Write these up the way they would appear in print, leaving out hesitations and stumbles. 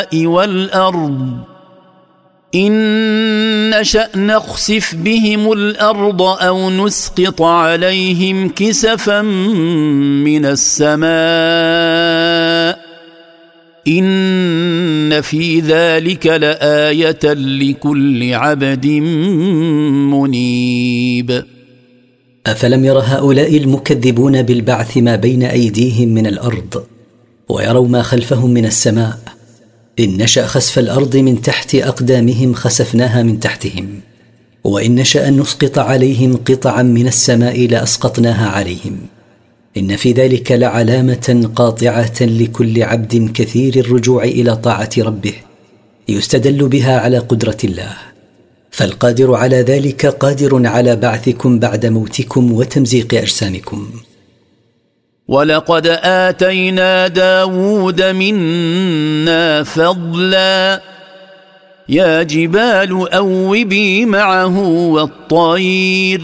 والأرض إن نشأ نخسف بهم الأرض أو نسقط عليهم كسفا من السماء إن في ذلك لآية لكل عبد منيب. أفلم ير هؤلاء المكذبون بالبعث ما بين أيديهم من الأرض ويروا ما خلفهم من السماء؟ إن نشأ خسف الأرض من تحت أقدامهم خسفناها من تحتهم، وإن نشأ نسقط عليهم قطعا من السماء لأسقطناها عليهم. إن في ذلك لعلامة قاطعة لكل عبد كثير الرجوع إلى طاعة ربه يستدل بها على قدرة الله، فالقادر على ذلك قادر على بعثكم بعد موتكم وتمزيق أجسامكم. ولقد آتينا داود منا فضلا يا جبال أوبي معه والطير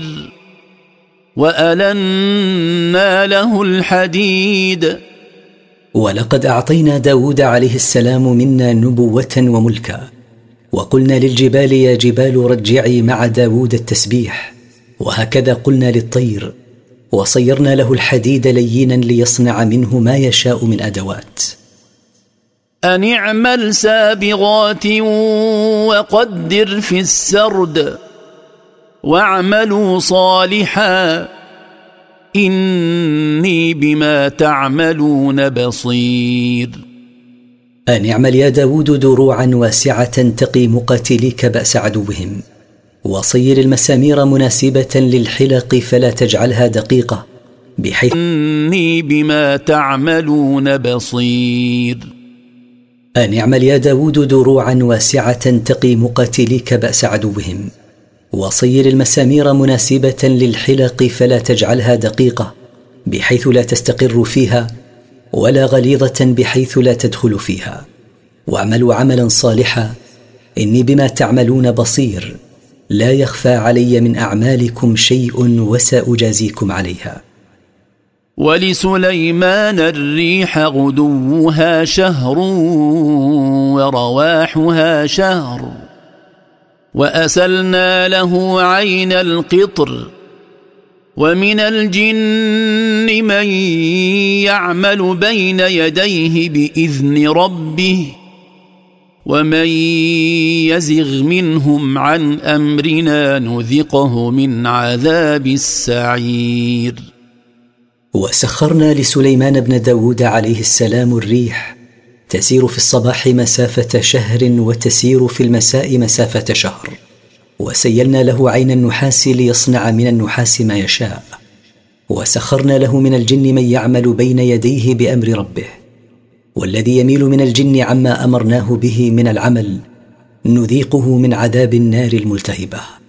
وألنا له الحديد. ولقد أعطينا داود عليه السلام منا نبوة وملكا، وقلنا للجبال يا جبال رجعي مع داود التسبيح، وهكذا قلنا للطير وصيرنا له الحديد لينا ليصنع منه ما يشاء من أدوات. أن اعمل سابغات وقدر في السرد واعملوا صالحا إني بما تعملون بصير. أن اعمل يا داود دروعا واسعة تقي مقاتليك بأس عدوهم، وصير المسامير مناسبة للحلق فلا تجعلها دقيقة بحيث إني بما تعملون بصير. أن اعمل يا داود دروعا واسعة تقي مقاتليك بأس عدوهم، وصير المسامير مناسبة للحلق فلا تجعلها دقيقة بحيث لا تستقر فيها، ولا غليظة بحيث لا تدخل فيها. واعملوا عملا صالحا إني بما تعملون بصير، لا يخفى علي من أعمالكم شيء وسأجازيكم عليها. ولسليمان الريح غدوها شهر ورواحها شهر وأسلنا له عين القطر ومن الجن من يعمل بين يديه بإذن ربه ومن يزغ منهم عن أمرنا نذقه من عذاب السعير. وسخرنا لسليمان بن داود عليه السلام الريح تسير في الصباح مسافة شهر وتسير في المساء مسافة شهر، وسيلنا له عين النحاس ليصنع من النحاس ما يشاء. وسخرنا له من الجن من يعمل بين يديه بأمر ربه، والذي يميل من الجن عما أمرناه به من العمل نذيقه من عذاب النار الملتهبة.